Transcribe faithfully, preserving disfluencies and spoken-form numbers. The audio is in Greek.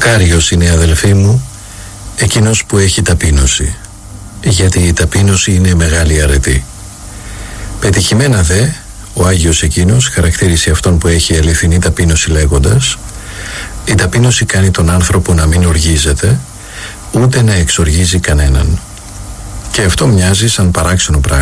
Μακάριος είναι, αδελφοί μου, εκείνος που έχει ταπείνωση, γιατί η ταπείνωση είναι μεγάλη αρετή. Πετυχημένα δε, ο Άγιος εκείνος χαρακτήρισε αυτόν που έχει αληθινή ταπείνωση λέγοντας: η ταπείνωση κάνει τον άνθρωπο να μην οργίζεται, ούτε να εξοργίζει κανέναν. Και αυτό μοιάζει σαν παράξενο πράγμα.